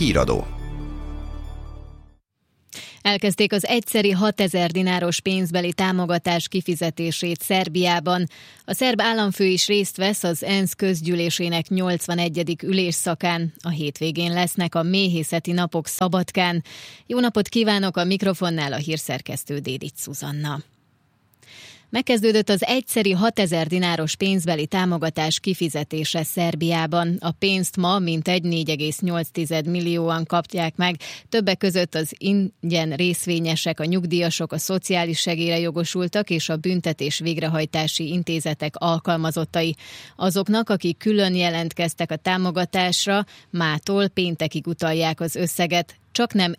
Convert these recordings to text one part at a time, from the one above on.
Híradó. Elkezdték az egyszeri 6000 dináros pénzbeli támogatás kifizetését Szerbiában. A szerb államfő is részt vesz az ENSZ közgyűlésének 81. ülésszakán. A hétvégén lesznek a méhészeti napok Szabadkán. Jó napot kívánok, a mikrofonnál a hírszerkesztő Dédics Zuzanna. Megkezdődött az egyszeri 6000 dináros pénzbeli támogatás kifizetése Szerbiában. A pénzt ma mintegy 4,8 millióan kapják meg, többek között az ingyen részvényesek, a nyugdíjasok, a szociális segélyre jogosultak és a büntetés végrehajtási intézetek alkalmazottai. Azoknak, akik külön jelentkeztek a támogatásra, mától péntekig utalják az összeget. Csaknem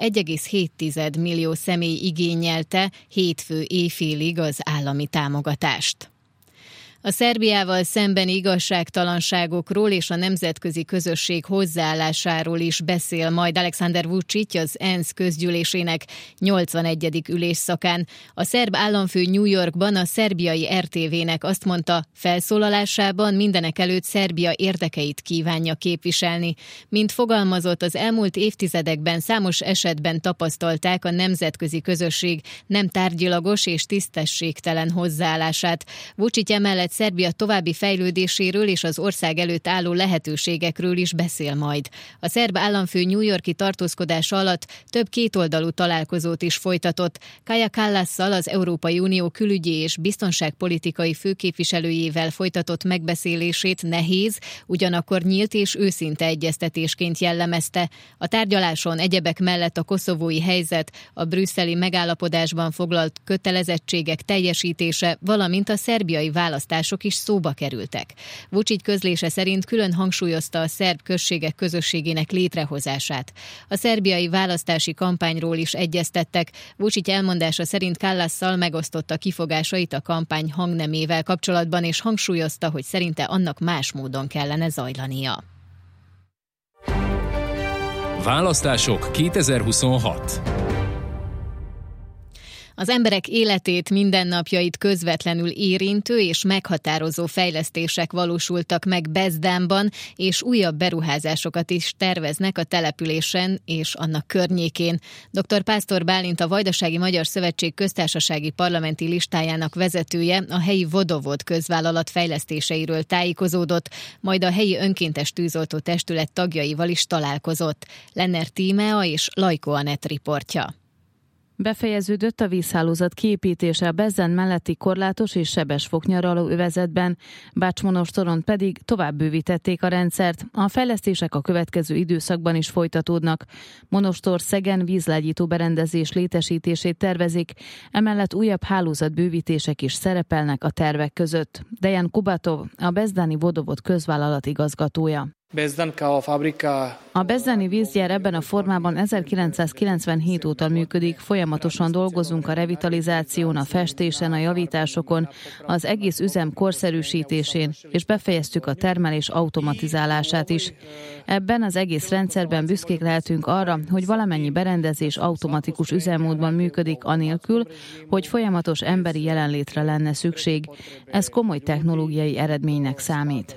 1,7 millió személy igényelte hétfő éjfélig az állami támogatást. A Szerbiával szembeni igazságtalanságokról és a nemzetközi közösség hozzáállásáról is beszél majd Aleksandar Vučić az ENSZ közgyűlésének 81. ülésszakán. A szerb államfő New Yorkban a szerbiai RTV-nek azt mondta, felszólalásában mindenekelőtt Szerbia érdekeit kívánja képviselni. Mint fogalmazott, az elmúlt évtizedekben számos esetben tapasztalták a nemzetközi közösség nem tárgyilagos és tisztességtelen hozzáállását. Vučić emellett Szerbia további fejlődéséről és az ország előtt álló lehetőségekről is beszél majd. A szerb államfő New York-i tartózkodása alatt több kétoldalú találkozót is folytatott. Kaja Kallasszal, az Európai Unió külügyi és biztonságpolitikai főképviselőjével folytatott megbeszélését nehéz, ugyanakkor nyílt és őszinte egyeztetésként jellemezte. A tárgyaláson egyebek mellett a koszovói helyzet, a brüsszeli megállapodásban foglalt kötelezettségek teljesítése, valamint a szerbiai választások is szóba kerültek. Vučić közlése szerint külön hangsúlyozta a szerb községek közösségének létrehozását. A szerbiai választási kampányról is egyeztettek. Vučić elmondása szerint Kallasszal megosztotta kifogásait a kampány hangnemével kapcsolatban, és hangsúlyozta, hogy szerinte annak más módon kellene zajlania. Választások 2026. Az emberek életét, mindennapjait közvetlenül érintő és meghatározó fejlesztések valósultak meg Bezdánban, és újabb beruházásokat is terveznek a településen és annak környékén. Dr. Pásztor Bálint, a Vajdasági Magyar Szövetség köztársasági parlamenti listájának vezetője a helyi Vodovod közvállalat fejlesztéseiről tájékozódott, majd a helyi önkéntes tűzoltó testület tagjaival is találkozott. Lenner Tímea és Lajko Anett riportja. Befejeződött a vízhálózat kiépítése a Bezdán melletti korlátos és sebes foknyaraló övezetben, Bács-Monostoron pedig tovább bővítették a rendszert. A fejlesztések a következő időszakban is folytatódnak. Monostor-Szegen vízlágyító berendezés létesítését tervezik, emellett újabb hálózatbővítések is szerepelnek a tervek között. Dejan Kubatov, a bezdáni Vodovod közvállalat igazgatója. A bezdáni vízgyár ebben a formában 1997 óta működik, folyamatosan dolgozunk a revitalizáción, a festésen, a javításokon, az egész üzem korszerűsítésén, és befejeztük a termelés automatizálását is. Ebben az egész rendszerben büszkék lehetünk arra, hogy valamennyi berendezés automatikus üzemmódban működik anélkül, hogy folyamatos emberi jelenlétre lenne szükség. Ez komoly technológiai eredménynek számít.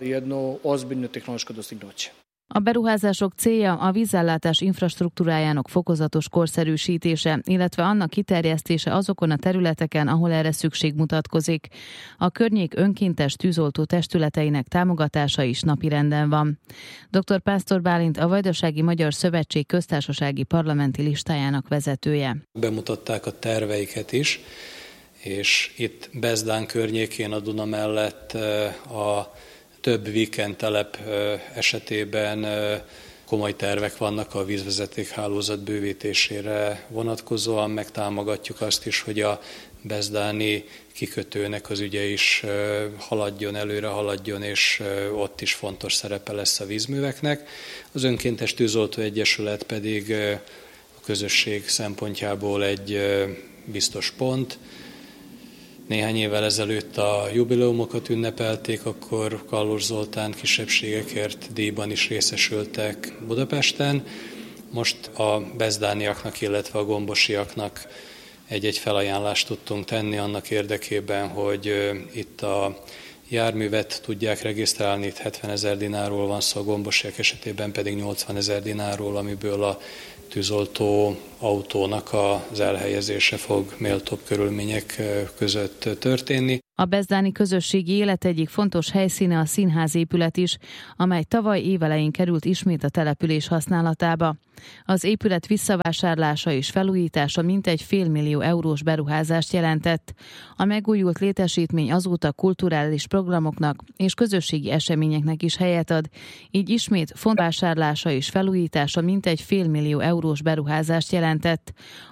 A beruházások célja a vízellátás infrastruktúrájának fokozatos korszerűsítése, illetve annak kiterjesztése azokon a területeken, ahol erre szükség mutatkozik. A környék önkéntes tűzoltó testületeinek támogatása is napirenden van. Dr. Pásztor Bálint, a Vajdasági Magyar Szövetség köztársasági parlamenti listájának vezetője. Bemutatták a terveiket is, és itt Bezdán környékén a Duna mellett a több víkend telep esetében komoly tervek vannak a vízvezetékhálózat bővítésére vonatkozóan, meg támogatjuk azt is, hogy a bezdáni kikötőnek az ügye is előre haladjon, és ott is fontos szerepe lesz a vízműveknek. Az Önkéntes Tűzoltó Egyesület pedig a közösség szempontjából egy biztos pont. Néhány évvel ezelőtt a jubileumokat ünnepelték, akkor Kallós Zoltán kisebbségekért díjban is részesültek Budapesten. Most a bezdániaknak, illetve a gombosiaknak egy felajánlást tudtunk tenni annak érdekében, hogy itt a járművet tudják regisztrálni, itt 70 000 dinárról van szó, a gombosiak esetében pedig 80 000 dinárról, amiből a tűzoltó autónak az elhelyezése fog méltóbb körülmények között történni. A bezdáni közösségi élet egyik fontos helyszíne a színházépület is, amely tavaly évelején került ismét a település használatába. Az épület visszavásárlása és felújítása mintegy $500 000 beruházást jelentett. A megújult létesítmény azóta kulturális programoknak és közösségi eseményeknek is helyet ad, így ismét fontvásárlása és felújítása mintegy $500 000 beruházást jelentett.